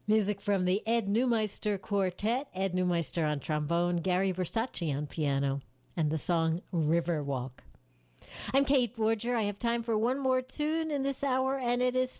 Music from the Ed Neumeister Quartet, Ed Neumeister on trombone, Gary Versace on piano, and the song Riverwalk. I'm Kate Borger. I have time for one more tune in this hour, and it is